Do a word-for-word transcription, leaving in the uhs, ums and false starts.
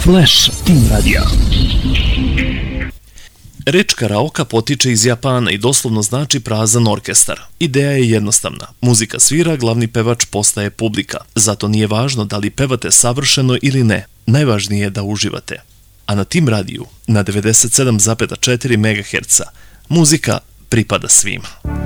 Flash Team Radio. Reč karaoka potiče iz Japana i doslovno znači prazan orkestar. Ideja je jednostavna. Muzika svira, glavni pevač postaje publika. Zato nije važno da li pevate savršeno ili ne. Najvažnije je da uživate. A na Team radiju, na devedeset sedam zarez četiri megaherca, muzika pripada svima.